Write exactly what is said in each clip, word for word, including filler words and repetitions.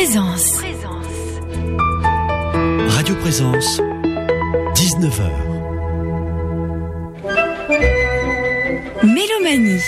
Présence. Radio Présence, dix-neuf heures. Mélomanie.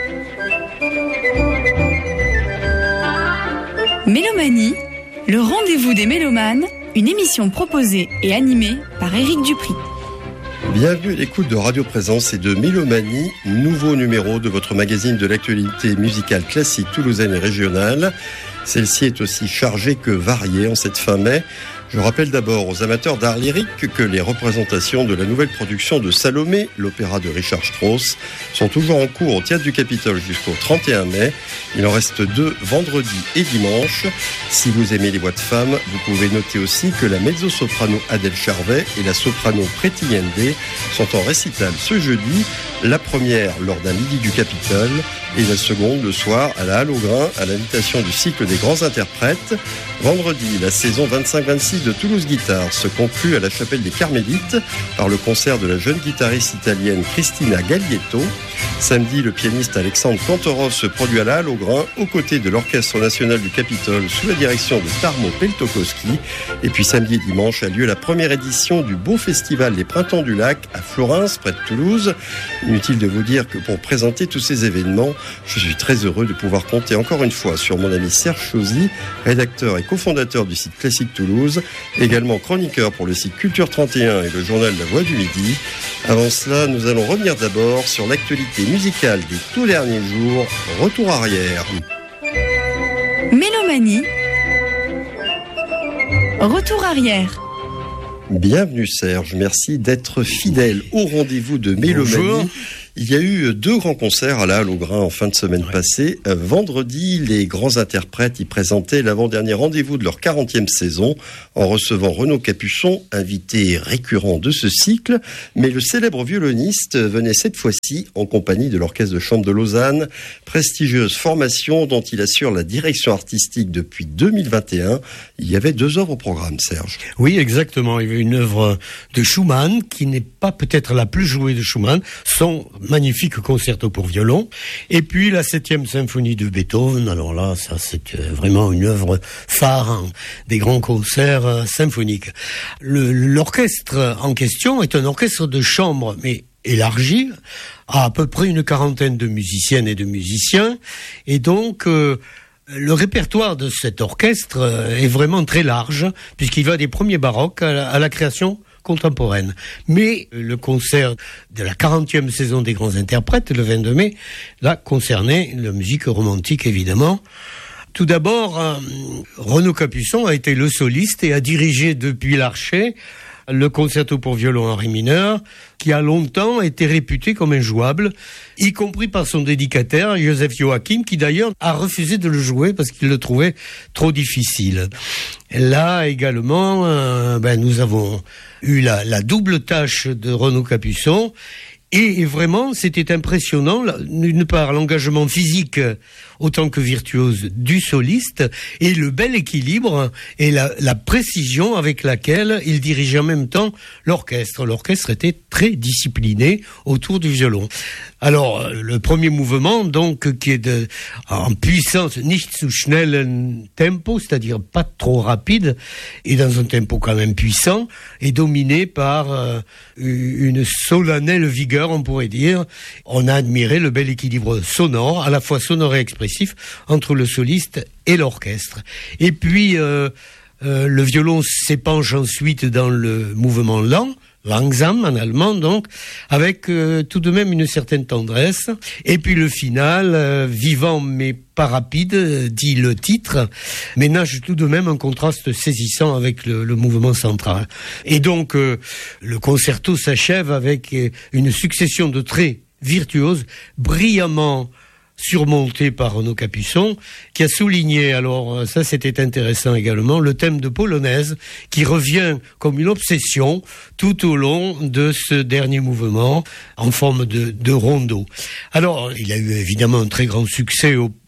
Mélomanie, le rendez-vous des mélomanes, une émission proposée et animée par Éric Dupri. Bienvenue à l'écoute de Radio Présence et de Mélomanie, nouveau numéro de votre magazine de l'actualité musicale classique toulousaine et régionale. Celle-ci est aussi chargée que variée en cette fin mai. Je rappelle d'abord aux amateurs d'art lyrique que les représentations de la nouvelle production de Salomé, l'opéra de Richard Strauss, sont toujours en cours au Théâtre du Capitole jusqu'au trente et un mai. Il en reste deux vendredi et dimanche. Si vous aimez les voix de femmes, vous pouvez noter aussi que la mezzo-soprano Adèle Charvet et la soprano Preti Yende sont en récital ce jeudi. La première lors d'un midi du Capitole et la seconde le soir à la Halle au Grain à l'invitation du cycle des grands interprètes. Vendredi, la saison vingt-cinq vingt-six de Toulouse Guitare se conclut à la chapelle des Carmélites par le concert de la jeune guitariste italienne Cristina Gaglietto. Samedi, le pianiste Alexandre Kantorov se produit à la Halle au Grain aux côtés de l'Orchestre national du Capitole sous la direction de Tarmo Peltokoski. Et puis samedi et dimanche a lieu la première édition du beau festival des Printemps du Lac à Florence, près de Toulouse. Inutile de vous dire que pour présenter tous ces événements, je suis très heureux de pouvoir compter encore une fois sur mon ami Serge Chauzy, rédacteur et cofondateur du site Classique Toulouse, également chroniqueur pour le site Culture trente et un et le journal La Voix du Midi. Avant cela, nous allons revenir d'abord sur l'actualité musicale des tout derniers jours. Retour arrière. Mélomanie. Retour arrière. Bienvenue Serge, merci d'être fidèle au rendez-vous de Mélomanie. Bonjour. Il y a eu deux grands concerts à la Halle au Grain en fin de semaine ouais. passée. Vendredi, les grands interprètes y présentaient l'avant-dernier rendez-vous de leur quarantième saison en recevant Renaud Capuçon, invité récurrent de ce cycle. Mais le célèbre violoniste venait cette fois-ci en compagnie de l'Orchestre de Chambre de Lausanne, prestigieuse formation dont il assure la direction artistique depuis deux mille vingt et un. Il y avait deux œuvres au programme, Serge. Oui, exactement. Il y avait une œuvre de Schumann qui n'est pas peut-être la plus jouée de Schumann, son magnifique concerto pour violon, et puis la septième symphonie de Beethoven. Alors là, ça c'est vraiment une œuvre phare hein, des grands concerts euh, symphoniques. Le, l'orchestre en question est un orchestre de chambre, mais élargi, à à peu près une quarantaine de musiciennes et de musiciens, et donc euh, le répertoire de cet orchestre est vraiment très large, puisqu'il va des premiers baroques à la, à la création contemporaine. Mais le concert de la quarantième saison des grands interprètes, le vingt-deux mai, là, concernait la musique romantique, évidemment. Tout d'abord, euh, Renaud Capuçon a été le soliste et a dirigé depuis l'Archet le concerto pour violon en ré mineur, qui a longtemps été réputé comme injouable, y compris par son dédicataire, Joseph Joachim, qui d'ailleurs a refusé de le jouer parce qu'il le trouvait trop difficile. Là également, euh, ben, nous avons eu la, la double tâche de Renaud Capuçon, et vraiment, c'était impressionnant, d'une part, l'engagement physique autant que virtuose du soliste, et le bel équilibre et la, la précision avec laquelle il dirigeait en même temps l'orchestre. L'orchestre était très discipliné autour du violon. Alors, le premier mouvement, donc, qui est de, en puissance, nicht zu schnellen tempo, c'est-à-dire pas trop rapide, et dans un tempo quand même puissant, est dominé par euh, une solennelle vigueur, on pourrait dire. On a admiré le bel équilibre sonore, à la fois sonore et expressif, entre le soliste et l'orchestre. Et puis, euh, euh, le violon s'épanche ensuite dans le mouvement lent, langsam en allemand donc, avec euh, tout de même une certaine tendresse. Et puis le final, euh, vivant mais pas rapide, euh, dit le titre, ménage tout de même un contraste saisissant avec le, le mouvement central. Et donc euh, le concerto s'achève avec euh, une succession de traits virtuoses, brillamment surmonté par Renaud Capuçon, qui a souligné, alors ça c'était intéressant également, le thème de Polonaise, qui revient comme une obsession tout au long de ce dernier mouvement, en forme de, de rondo. Alors, il a eu évidemment un très grand succès au,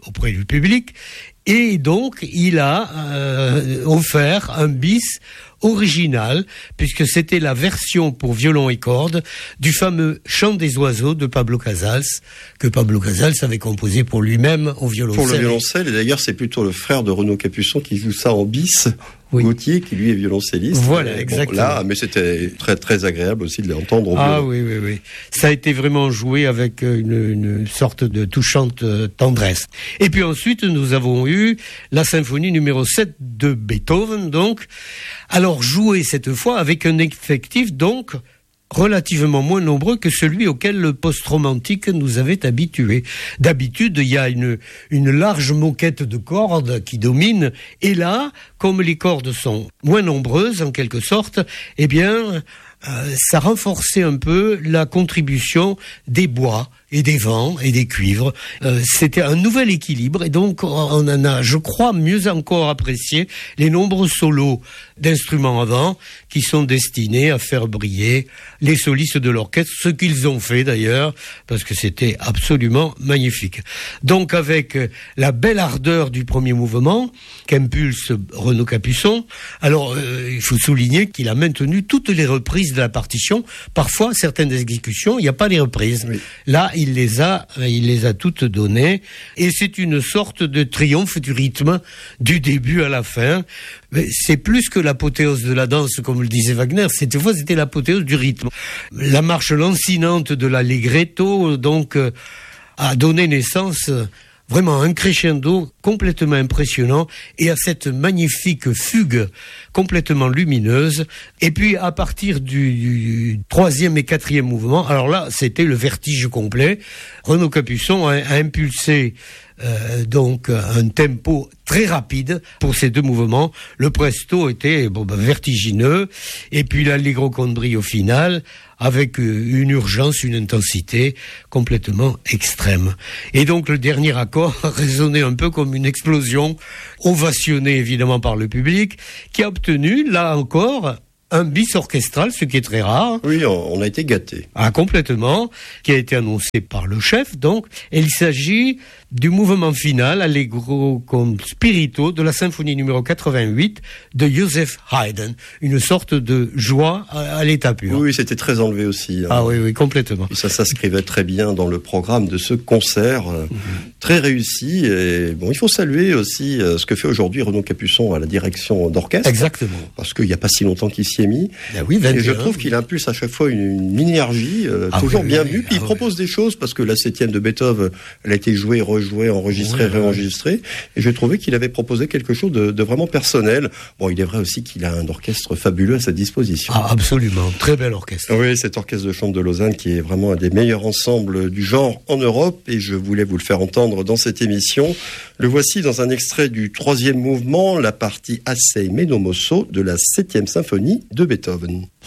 auprès du public. Et donc, il a euh, offert un bis original, puisque c'était la version pour violon et cordes du fameux Chant des oiseaux de Pablo Casals, que Pablo Casals avait composé pour lui-même au violoncelle. Pour le violoncelle, et d'ailleurs c'est plutôt le frère de Renaud Capuçon qui joue ça en bis, oui. Gauthier, qui lui est violoncelliste. Voilà, et exactement. Bon, là, mais c'était très très agréable aussi de l'entendre au violon. Ah oui, oui, oui. Ça a été vraiment joué avec une, une sorte de touchante tendresse. Et puis ensuite, nous avons eu la symphonie numéro sept de Beethoven, donc. Alors joué cette fois avec un effectif, donc, relativement moins nombreux que celui auquel le post-romantique nous avait habitués. D'habitude, il y a une, une large moquette de cordes qui domine, et là, comme les cordes sont moins nombreuses, en quelque sorte, eh bien, euh, ça renforçait un peu la contribution des bois, et des vents, et des cuivres. Euh, c'était un nouvel équilibre, et donc on en a, je crois, mieux encore apprécié les nombreux solos d'instruments à vent qui sont destinés à faire briller les solistes de l'orchestre, ce qu'ils ont fait d'ailleurs, parce que c'était absolument magnifique. Donc avec la belle ardeur du premier mouvement, qu'impulse Renaud Capuçon, alors euh, il faut souligner qu'il a maintenu toutes les reprises de la partition. Parfois, certaines exécutions, il n'y a pas les reprises. Oui. Là, il les a, il les a toutes données, et c'est une sorte de triomphe du rythme du début à la fin. Mais c'est plus que l'apothéose de la danse, comme le disait Wagner. Cette fois, c'était l'apothéose du rythme. La marche lancinante de l'allegretto, donc, euh, a donné naissance euh, vraiment à un crescendo complètement impressionnant, et à cette magnifique fugue complètement lumineuse. Et puis, à partir du, du troisième et quatrième mouvement, alors là, c'était le vertige complet. Renaud Capuçon a, a impulsé Euh, donc un tempo très rapide pour ces deux mouvements. Le presto était bon, ben, vertigineux, et puis l'allegro con brio au final, avec une urgence, une intensité complètement extrême. Et donc le dernier accord résonnait un peu comme une explosion, ovationné évidemment par le public, qui a obtenu, là encore, un bis orchestral, ce qui est très rare. Oui, on a été gâtés. Ah, complètement, qui a été annoncé par le chef, donc. Et il s'agit du mouvement final, allegro con spirito, de la symphonie numéro quatre-vingt-huit de Joseph Haydn. Une sorte de joie à, à l'état pur. Oui, c'était très enlevé aussi. Hein. Ah oui, oui, complètement. Et ça s'inscrivait très bien dans le programme de ce concert, euh, mmh. très réussi. Et bon, il faut saluer aussi euh, ce que fait aujourd'hui Renaud Capuçon à la direction d'orchestre. Exactement. Parce qu'il n'y a pas si longtemps qu'il s'y est mis. Ah oui, vingt et un, et je trouve qu'il impulse à chaque fois une, une énergie euh, ah toujours oui, bien vue. Oui, puis ah il oui. propose des choses, parce que la septième de Beethoven, elle a été jouée, rejouée, enregistrée, oui, réenregistrée. Oui. Et j'ai trouvé qu'il avait proposé quelque chose de, de vraiment personnel. Bon, il est vrai aussi qu'il a un orchestre fabuleux à sa disposition. Ah, absolument. Très bel orchestre. Oui, cet orchestre de chambre de Lausanne qui est vraiment un des meilleurs ensembles du genre en Europe. Et je voulais vous le faire entendre dans cette émission. Le voici dans un extrait du troisième mouvement, la partie Assai Meno Mosso de la septième symphonie de Beethoven.